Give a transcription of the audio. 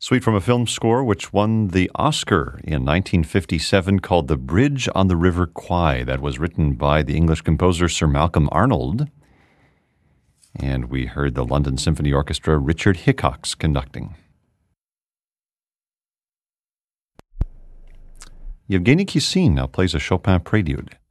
Suite from a film score which won the Oscar in 1957 called The Bridge on the River Kwai. That was written by the English composer Sir Malcolm Arnold. And we heard the London Symphony Orchestra, Richard Hickox, conducting. Yevgeny Kissin now plays a Chopin prelude.